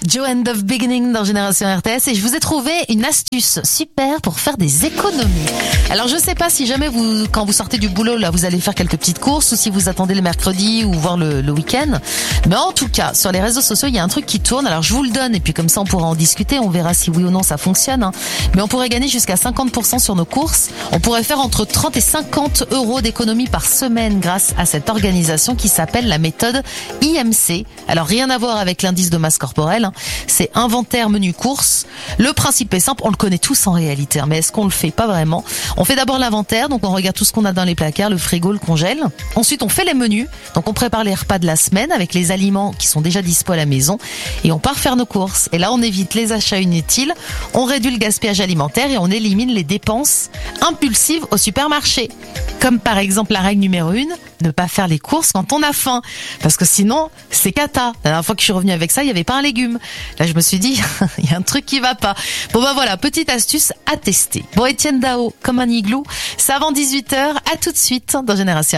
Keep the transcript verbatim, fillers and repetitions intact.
Joe and the Beginning dans Génération R T S et je vous ai trouvé une astuce super pour faire des économies. Alors je sais pas si jamais vous, quand vous sortez du boulot là, vous allez faire quelques petites courses ou si vous attendez le mercredi ou voir le, le week-end. Mais en tout cas, sur les réseaux sociaux, il y a un truc qui tourne. Alors je vous le donne et puis comme ça on pourra en discuter. On verra si oui ou non ça fonctionne. Hein. Mais on pourrait gagner jusqu'à cinquante pour cent sur nos courses. On pourrait faire entre trente et cinquante euros d'économie par semaine grâce à cette organisation qui s'appelle la méthode I M C. Alors rien à voir avec l'indice de masse corporelle. C'est inventaire menu course. Le principe est simple, on le connaît tous en réalité, mais est-ce qu'on le fait? Pas vraiment. On fait d'abord l'inventaire, donc on regarde tout ce qu'on a dans les placards, le frigo, le congèle. Ensuite, on fait les menus, donc on prépare les repas de la semaine avec les aliments qui sont déjà dispo à la maison et on part faire nos courses. Et là, on évite les achats inutiles, on réduit le gaspillage alimentaire et on élimine les dépenses impulsives au supermarché. Comme par exemple la règle numéro une, ne pas faire les courses quand on a faim. Parce que sinon, c'est cata. La dernière fois que je suis revenue avec ça, il n'y avait pas un légume. Là, je me suis dit, il y a un truc qui va pas. Bon ben voilà, petite astuce à tester. Bon, Étienne Dao, comme un igloo. C'est avant dix-huit heures. À tout de suite dans Génération.